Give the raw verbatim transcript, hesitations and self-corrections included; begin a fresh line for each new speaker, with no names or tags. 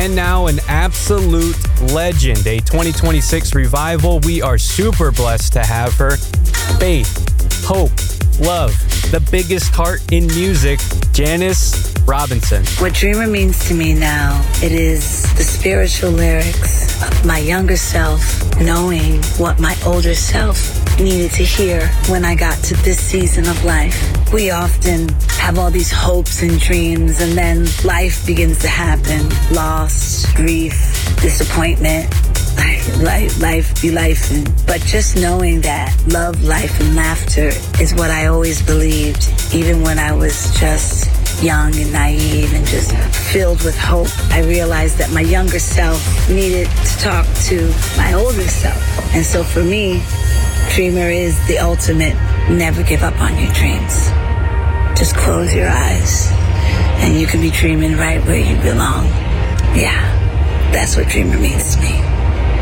and now an absolute legend, a twenty twenty-six revival. We are super blessed to have her. Faith, hope, love, the biggest heart in music, Janice Robinson.
What Dreamer means to me now, it is the spiritual lyrics of my younger self knowing what my older self needed to hear when I got to this season of life. We often have all these hopes and dreams, and then life begins to happen. Loss, grief, disappointment, life, life be life. But just knowing that love, life, and laughter is what I always believed, even when I was just young and naive and just filled with hope. I realized that my younger self needed to talk to my older self. And so for me, Dreamer is the ultimate, never give up on your dreams. Just close your eyes and you can be dreaming right where you belong. Yeah, that's what Dreamer means to me.